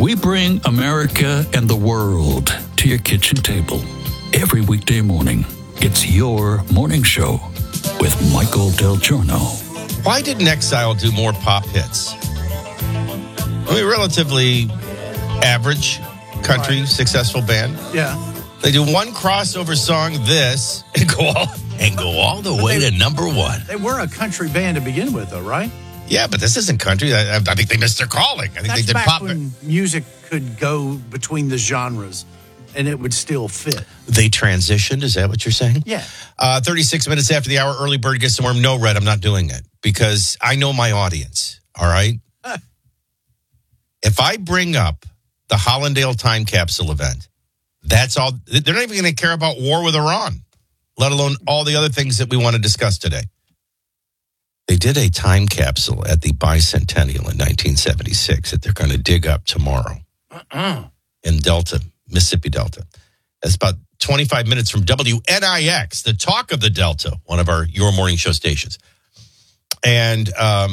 We bring America and the world to your kitchen table every weekday morning. It's your morning show with Michael Del Giorno. Why didn't Exile do more pop hits? I mean, relatively average country successful band. Yeah. They do one crossover song, this, and go all the way to number one. They were a country band to begin with, though, right? Yeah, but this isn't country. I think they missed their calling. I think That's they did back pop. when music could go between the genres, and it would still fit. They transitioned. Is that what you're saying? Yeah. 36 minutes after the hour, early bird gets the worm. No, Red, I'm not doing it because I know my audience. All right. If I bring up the Hollandale time capsule event, that's all. They're not even going to care about war with Iran, let alone all the other things that we want to discuss today. They did a time capsule at the bicentennial in 1976 that they're going to dig up tomorrow in Delta, Mississippi Delta. That's about 25 minutes from WNIX, the talk of the Delta, one of our Your Morning Show stations. And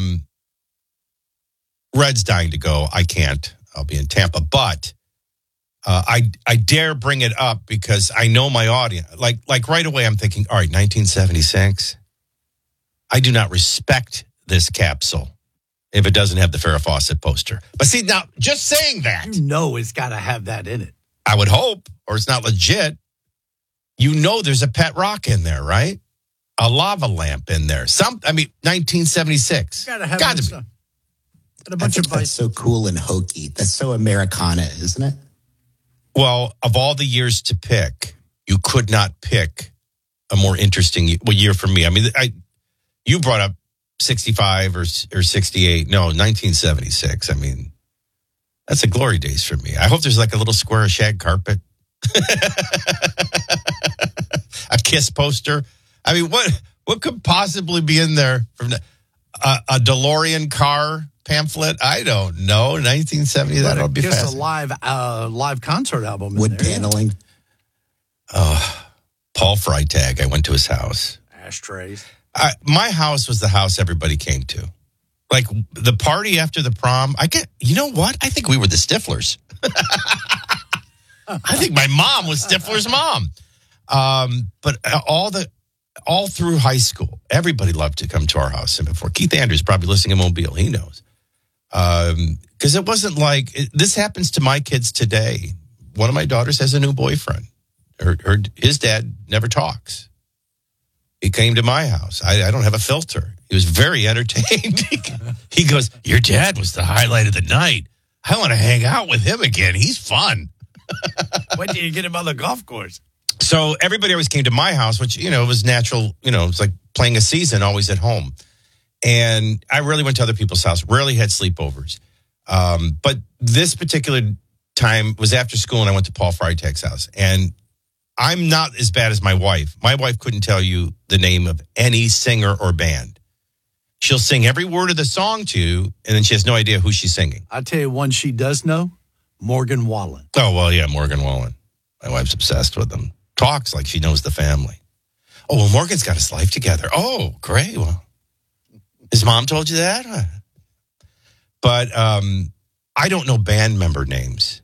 Red's dying to go. I can't. I'll be in Tampa. But I dare bring it up because I know my audience. Like right away, I'm thinking, all right, 1976. I do not respect this capsule if it doesn't have the Farrah Fawcett poster. But see, now, just saying that. You know it's got to have that in it. I would hope, or it's not legit. You know there's a pet rock in there, right? A lava lamp in there. 1976. Got to have Got that to stuff. Got a bunch of That's so cool and hokey. That's so Americana, isn't it? Well, of all the years to pick, you could not pick a more interesting year for me. I mean, you brought up 65 or 68. No, 1976. I mean, that's a glory days for me. I hope there's like a little square of shag carpet. A Kiss poster. I mean, what could possibly be in there? From a DeLorean car pamphlet? I don't know. 1970, that'll be fast. Just a live concert album. Wood paneling. Paul Freitag, I went to his house. Ashtrays. My house was the house everybody came to. Like the party after the prom. You know what? I think we were the Stiflers. I think my mom was Stifler's mom. But all through high school, everybody loved to come to our house. And before Keith Andrews, probably listening in Mobile, he knows. Because it wasn't like this happens to my kids today. One of my daughters has a new boyfriend. His dad never talks. He came to my house. I don't have a filter. He was very entertained. He goes, "Your dad was the highlight of the night. I want to hang out with him again. He's fun." When did you get him on the golf course? So everybody always came to my house, which, was natural. It was like playing a season always at home. And I rarely went to other people's house, rarely had sleepovers. But this particular time was after school and I went to Paul Freitag's house. And I'm not as bad as my wife. My wife couldn't tell you the name of any singer or band. She'll sing every word of the song to you, and then she has no idea who she's singing. I'll tell you one she does know, Morgan Wallen. Oh, well, yeah, Morgan Wallen. My wife's obsessed with him. Talks like she knows the family. Oh, well, Morgan's got his life together. Oh, great. Well, his mom told you that? But I don't know band member names.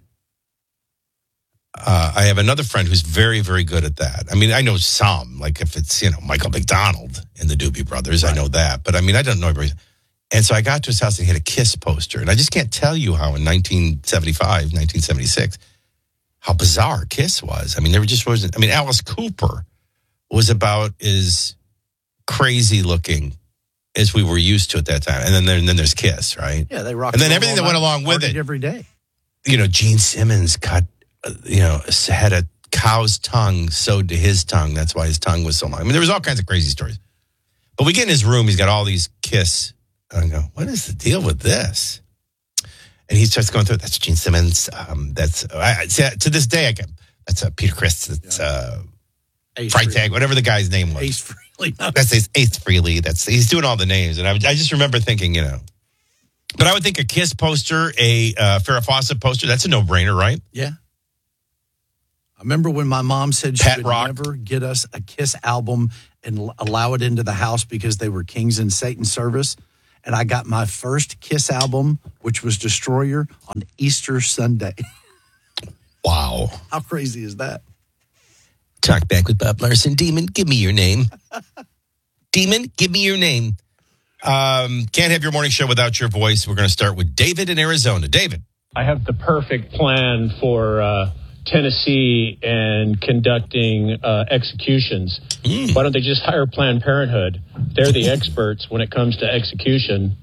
I have another friend who's very, very good at that. I mean, I know some, like if it's, Michael McDonald in the Doobie Brothers, right. I know that. But I mean, I don't know everybody. And so I got to his house and he had a Kiss poster. And I just can't tell you how in 1975, 1976, how bizarre Kiss was. I mean, Alice Cooper was about as crazy looking as we were used to at that time. And then there's Kiss, right? Yeah, they rock. And then everything that went along with it. Every day. Gene Simmons had a cow's tongue sewed to his tongue. That's why his tongue was so long. I mean, there was all kinds of crazy stories. But we get in his room. He's got all these Kiss. And I go, what is the deal with this? And he starts going through it. That's Gene Simmons. To this day, that's Peter Criss. That's Freitag, whatever the guy's name was. Ace Frehley. That's Ace Frehley. He's doing all the names. And I just remember thinking, But I would think a Kiss poster, a Farrah Fawcett poster, that's a no-brainer, right? Yeah. I remember when my mom said she would never get us a Kiss album and allow it into the house because they were Kings in Satan's service. and I got my first Kiss album, which was Destroyer, on Easter Sunday. Wow. How crazy is that? Talk back with Bob Larson. Demon, give me your name. Demon, give me your name. Can't have your morning show without your voice. We're going to start with David in Arizona. David. I have the perfect plan for Tennessee and conducting executions. Why don't they just hire Planned Parenthood? They're the experts when it comes to execution.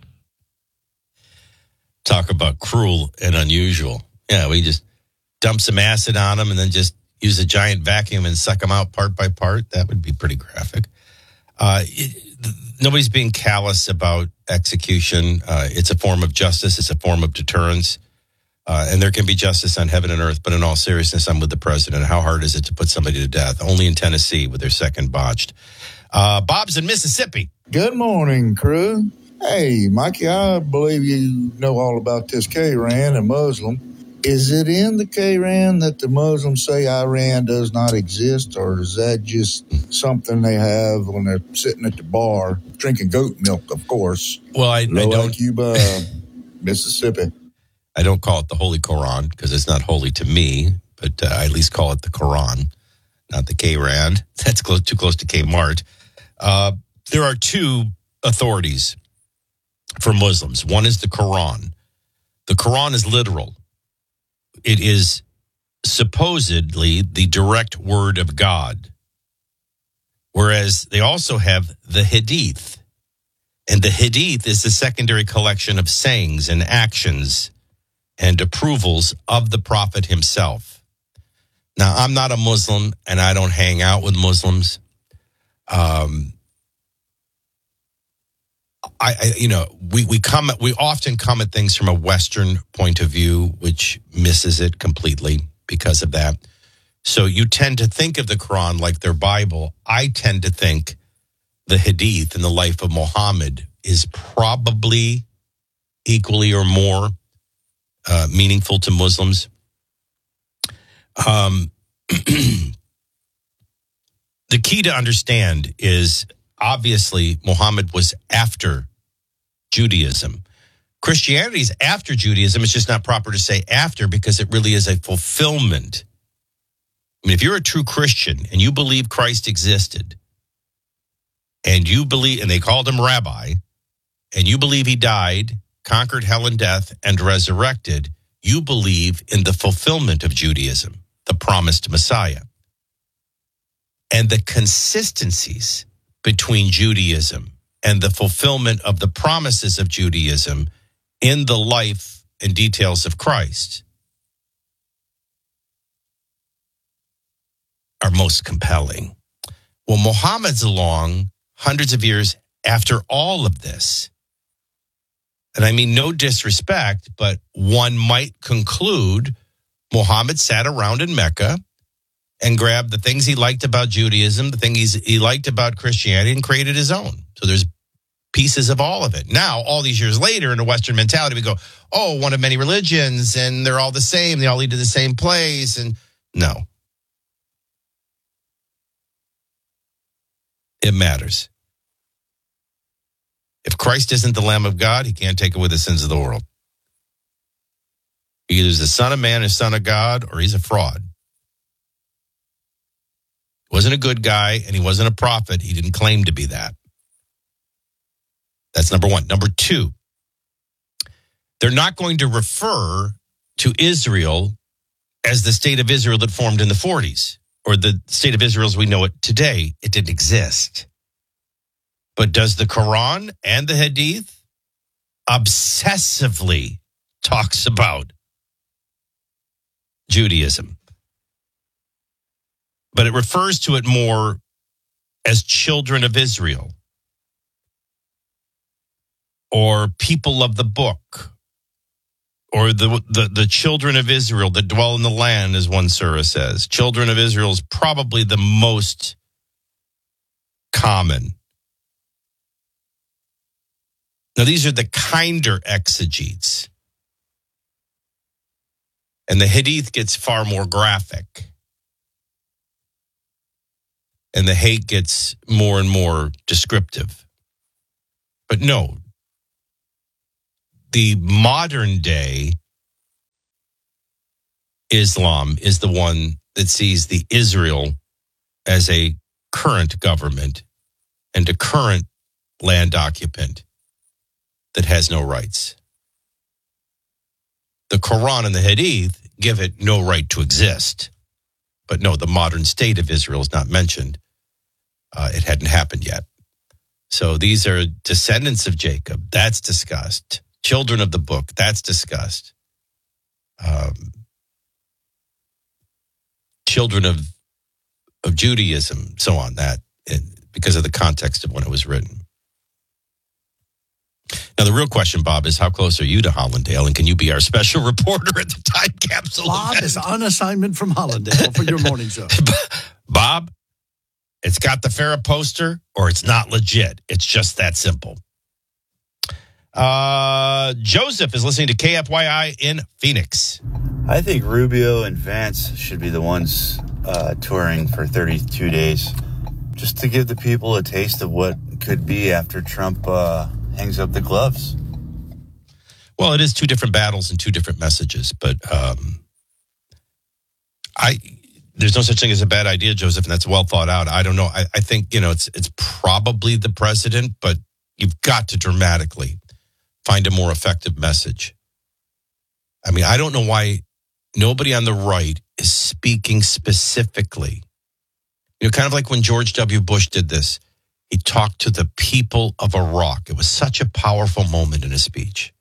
Talk about cruel and unusual. Yeah, we just dump some acid on them and then just use a giant vacuum and suck them out part by part. That would be pretty graphic. Nobody's being callous about execution. It's a form of justice. It's a form of deterrence. And there can be justice on heaven and earth. But in all seriousness, I'm with the president. How hard is it to put somebody to death? Only in Tennessee with their second botched. Bob's in Mississippi. Good morning, crew. Hey, Mikey, I believe you know all about this Quran and Muslim. Is it in the Quran that the Muslims say Iran does not exist, or is that just something they have when they're sitting at the bar drinking goat milk, of course? Well, I don't. Cuba, Mississippi. I don't call it the Holy Quran because it's not holy to me, but I at least call it the Quran, not the Quran. That's too close to Kmart. There are two authorities for Muslims. One is the Quran. The Quran is literal. It is supposedly the direct word of God. Whereas they also have the Hadith. And the Hadith is the secondary collection of sayings and actions and approvals of the Prophet himself. Now, I'm not a Muslim, and I don't hang out with Muslims. We often come at things from a Western point of view, which misses it completely because of that. So you tend to think of the Quran like their Bible. I tend to think the Hadith and the life of Muhammad is probably equally or more meaningful to Muslims. The key to understand is obviously Muhammad was after Judaism. Christianity is after Judaism. It's just not proper to say after because it really is a fulfillment. I mean, if you're a true Christian and you believe Christ existed and you believe, and they called him rabbi, and you believe he died, conquered hell and death, and resurrected, you believe in the fulfillment of Judaism, the promised Messiah. And the consistencies between Judaism and the fulfillment of the promises of Judaism in the life and details of Christ are most compelling. Well, Muhammad's along hundreds of years after all of this. And I mean no disrespect, but one might conclude Muhammad sat around in Mecca and grabbed the things he liked about Judaism, the things he liked about Christianity, and created his own. So there's pieces of all of it. Now, all these years later, in a Western mentality, we go, oh, one of many religions, and they're all the same. They all lead to the same place. And no. It matters. If Christ isn't the Lamb of God, he can't take away the sins of the world. Either he's the Son of Man, or Son of God, or he's a fraud. He wasn't a good guy, and he wasn't a prophet. He didn't claim to be that. That's number one. Number two, they're not going to refer to Israel as the state of Israel that formed in the 40s, or the state of Israel as we know it today. It didn't exist. But does the Quran and the Hadith obsessively talks about Judaism? But it refers to it more as children of Israel or people of the book or the children of Israel that dwell in the land, as one surah says. Children of Israel is probably the most common. Now, these are the kinder exegetes. And the Hadith gets far more graphic. And the hate gets more and more descriptive. But no, the modern day Islam is the one that sees the Israel as a current government and a current land occupant that has no rights. The Quran and the Hadith give it no right to exist. But no, the modern state of Israel is not mentioned. It hadn't happened yet. So these are descendants of Jacob. That's discussed. Children of the book. That's discussed. Children of Judaism, so on, that because of the context of when it was written. Now, the real question, Bob, is how close are you to Hollandale, and can you be our special reporter at the time capsule Bob event? is on assignment from Hollandale for your morning show. Bob, it's got the Farrah poster, or it's not legit. It's just that simple. Joseph is listening to KFYI in Phoenix. I think Rubio and Vance should be the ones touring for 32 days, just to give the people a taste of what could be after Trump hangs up the gloves. Well, it is two different battles and two different messages, but there's no such thing as a bad idea, Joseph, and that's well thought out. I don't know. I think, it's probably the president, but you've got to dramatically find a more effective message. I mean, I don't know why nobody on the right is speaking specifically. Kind of like when George W. Bush did this. He talked to the people of Iraq. It was such a powerful moment in his speech.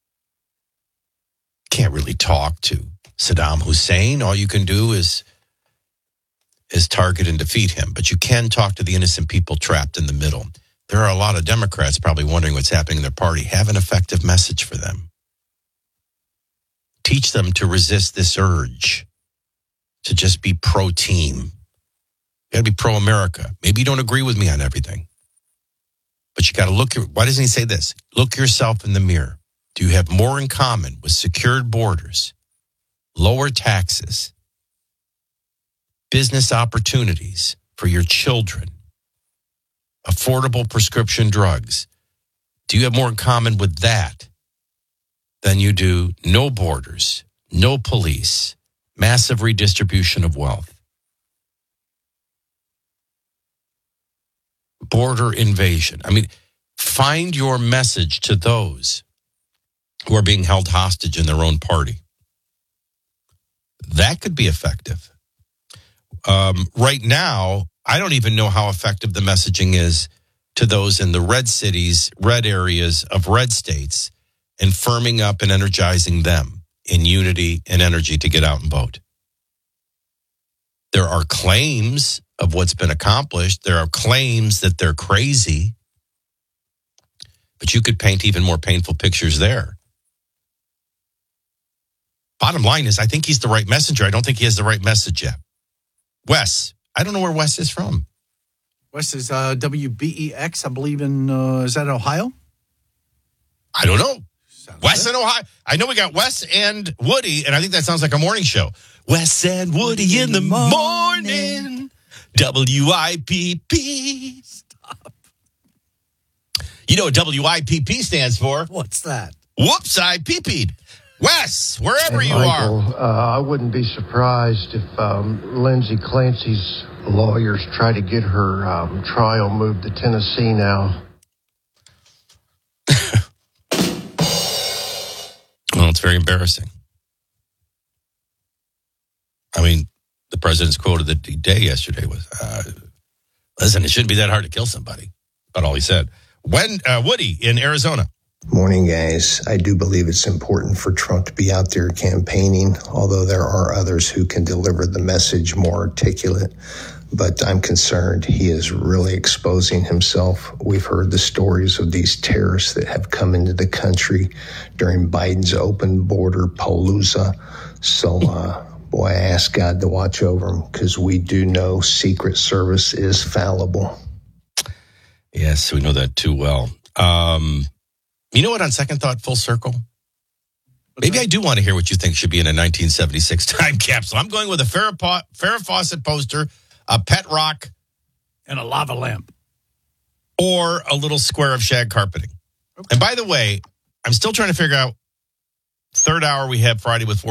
Can't really talk to Saddam Hussein. All you can do is target and defeat him. But you can talk to the innocent people trapped in the middle. There are a lot of Democrats probably wondering what's happening in their party. Have an effective message for them. Teach them to resist this urge to just be pro-team. You got to be pro-America. Maybe you don't agree with me on everything. But you got to look. Why doesn't he say this? Look yourself in the mirror. Do you have more in common with secured borders, lower taxes, business opportunities for your children, affordable prescription drugs? Do you have more in common with that than you do no borders, no police, massive redistribution of wealth? Border invasion. I mean, find your message to those who are being held hostage in their own party. That could be effective. Right now, I don't even know how effective the messaging is to those in the red cities, red areas of red states, and firming up and energizing them in unity and energy to get out and vote. There are claims of what's been accomplished. There are claims that they're crazy. But you could paint even more painful pictures there. Bottom line is, I think he's the right messenger. I don't think he has the right message yet. Wes, I don't know where Wes is from. Wes is WBEX, I believe is that Ohio? I don't know. Sounds Wes good. in Ohio. I know we got Wes and Woody, and I think that sounds like a morning show. Wes and Woody in the morning. WIPP. Stop. You know what WIPP stands for? What's that? Whoops, I pee-peed. Wes, wherever you Michael, are. I wouldn't be surprised if Lindsay Clancy's lawyers try to get her trial moved to Tennessee now. Well, it's very embarrassing. I mean, the president's quote of the day yesterday was, listen, it shouldn't be that hard to kill somebody. About all he said. Woody in Arizona. Morning, guys. I do believe it's important for Trump to be out there campaigning, although there are others who can deliver the message more articulate. But I'm concerned he is really exposing himself. We've heard the stories of these terrorists that have come into the country during Biden's open border palooza. So, boy, I ask God to watch over him because we do know Secret Service is fallible. Yes, we know that too well. You know what, on second thought, full circle? Maybe I do want to hear what you think should be in a 1976 time capsule. I'm going with a Farrah Fawcett poster, a pet rock, And a lava lamp. or a little square of shag carpeting. Okay. And by the way, I'm still trying to figure out. Third hour we have Friday with